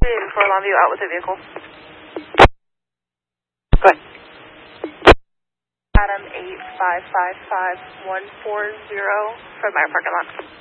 For Longview, out with the vehicle. Go ahead. Adam 8555140 for my parking lot.